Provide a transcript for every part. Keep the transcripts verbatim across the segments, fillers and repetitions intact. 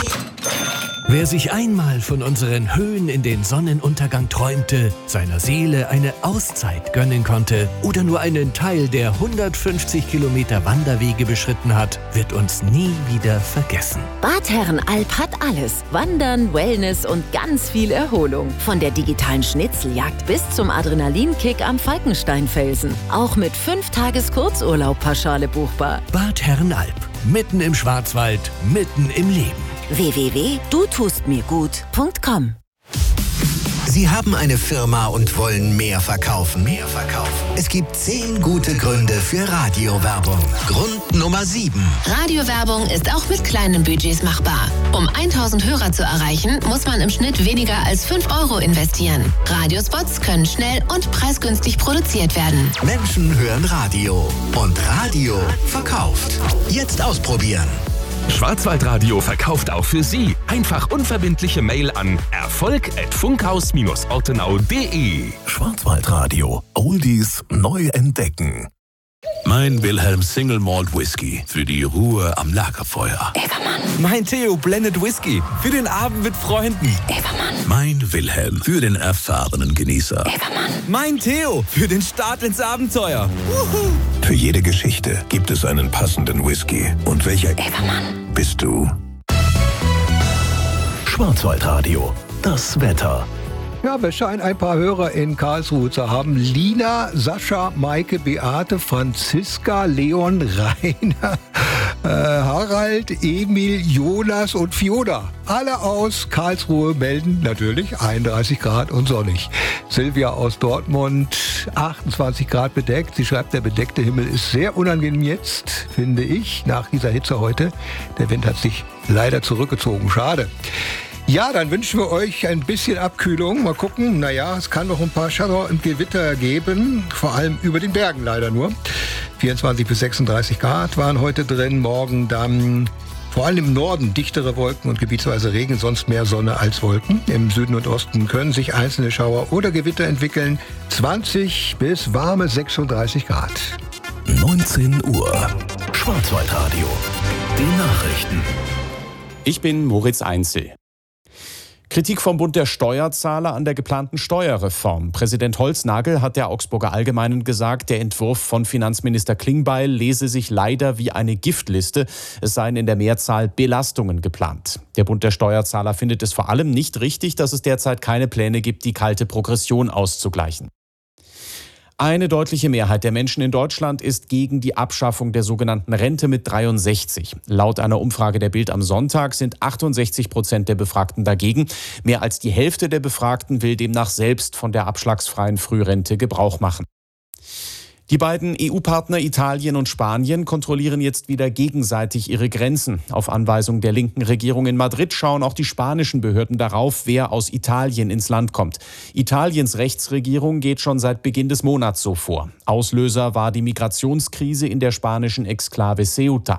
Wer sich einmal von unseren Höhen in den Sonnenuntergang träumte, seiner Seele eine Auszeit gönnen konnte oder nur einen Teil der hundertfünfzig Kilometer Wanderwege beschritten hat, wird uns nie wieder vergessen. Bad Herrenalb hat alles. Wandern, Wellness und ganz viel Erholung. Von der digitalen Schnitzeljagd bis zum Adrenalinkick am Falkensteinfelsen. Auch mit fünf Tages Kurzurlaub pauschale buchbar. Bad Herrenalb. Mitten im Schwarzwald, mitten im Leben. w w w punkt du tust mir gut punkt com. Sie haben eine Firma und wollen mehr verkaufen. Mehr verkaufen. Es gibt zehn gute Gründe für Radiowerbung. Grund Nummer sieben. Radiowerbung ist auch mit kleinen Budgets machbar. Um tausend Hörer zu erreichen, muss man im Schnitt weniger als fünf Euro investieren. Radiospots können schnell und preisgünstig produziert werden. Menschen hören Radio und Radio verkauft. Jetzt ausprobieren. Schwarzwaldradio verkauft auch für Sie. Einfach unverbindliche Mail an erfolg at funkhaus ortenau punkt de. Schwarzwaldradio. Oldies neu entdecken. Mein Wilhelm Single Malt Whisky für die Ruhe am Lagerfeuer. Evermann. Mein Theo Blended Whisky für den Abend mit Freunden. Evermann. Mein Wilhelm für den erfahrenen Genießer. Evermann. Mein Theo für den Start ins Abenteuer. Wuhu. Für jede Geschichte gibt es einen passenden Whisky. Und welcher Evermann bist du? Schwarzwaldradio. Das Wetter. Ja, wir scheinen ein paar Hörer in Karlsruhe zu haben. Lina, Sascha, Maike, Beate, Franziska, Leon, Rainer, äh, Harald, Emil, Jonas und Fiona. Alle aus Karlsruhe melden natürlich einunddreißig Grad und sonnig. Silvia aus Dortmund, achtundzwanzig Grad bedeckt. Sie schreibt, der bedeckte Himmel ist sehr unangenehm jetzt, finde ich, nach dieser Hitze heute. Der Wind hat sich leider zurückgezogen. Schade. Ja, dann wünschen wir euch ein bisschen Abkühlung. Mal gucken. Naja, es kann noch ein paar Schauer und Gewitter geben. Vor allem über den Bergen leider nur. vierundzwanzig bis sechsunddreißig Grad waren heute drin. Morgen dann vor allem im Norden dichtere Wolken und gebietsweise Regen. Sonst mehr Sonne als Wolken. Im Süden und Osten können sich einzelne Schauer oder Gewitter entwickeln. zwanzig bis warme sechsunddreißig Grad. neunzehn Uhr. Schwarzwaldradio. Die Nachrichten. Ich bin Moritz Einzel. Kritik vom Bund der Steuerzahler an der geplanten Steuerreform. Präsident Holznagel hat der Augsburger Allgemeinen gesagt, der Entwurf von Finanzminister Klingbeil lese sich leider wie eine Giftliste. Es seien in der Mehrzahl Belastungen geplant. Der Bund der Steuerzahler findet es vor allem nicht richtig, dass es derzeit keine Pläne gibt, die kalte Progression auszugleichen. Eine deutliche Mehrheit der Menschen in Deutschland ist gegen die Abschaffung der sogenannten Rente mit dreiundsechzig. Laut einer Umfrage der Bild am Sonntag sind achtundsechzig Prozent der Befragten dagegen. Mehr als die Hälfte der Befragten will demnach selbst von der abschlagsfreien Frührente Gebrauch machen. Die beiden E U-Partner Italien und Spanien kontrollieren jetzt wieder gegenseitig ihre Grenzen. Auf Anweisung der linken Regierung in Madrid schauen auch die spanischen Behörden darauf, wer aus Italien ins Land kommt. Italiens Rechtsregierung geht schon seit Beginn des Monats so vor. Auslöser war die Migrationskrise in der spanischen Exklave Ceuta.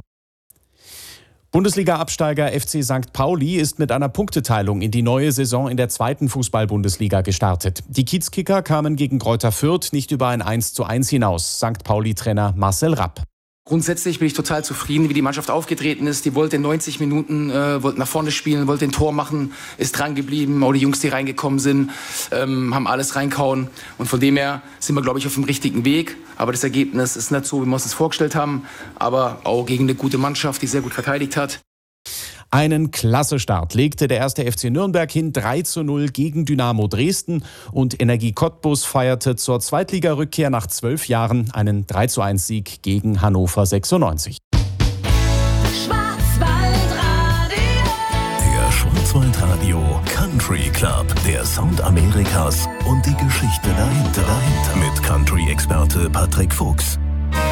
Bundesliga-Absteiger F C Sankt Pauli ist mit einer Punkteteilung in die neue Saison in der zweiten Fußball-Bundesliga gestartet. Die Kiezkicker kamen gegen Greuther Fürth nicht über ein eins zu eins hinaus. Sankt Pauli-Trainer Marcel Rapp. Grundsätzlich bin ich total zufrieden, wie die Mannschaft aufgetreten ist. Die wollte in neunzig Minuten, äh, wollte nach vorne spielen, wollte ein Tor machen, ist dran geblieben. Auch die Jungs, die reingekommen sind, ähm, haben alles reingehauen. Und von dem her sind wir, glaube ich, auf dem richtigen Weg. Aber das Ergebnis ist nicht so, wie wir uns das vorgestellt haben. Aber auch gegen eine gute Mannschaft, die sehr gut verteidigt hat. Einen klasse Start legte der erste F C Nürnberg hin, drei zu null gegen Dynamo Dresden, und Energie Cottbus feierte zur Zweitligarückkehr nach zwölf Jahren einen drei zu eins Sieg gegen Hannover sechsundneunzig. Der Schwarzwaldradio Country Club, der Sound Amerikas und die Geschichte dahinter, dahinter. Mit Country-Experte Patrick Fuchs.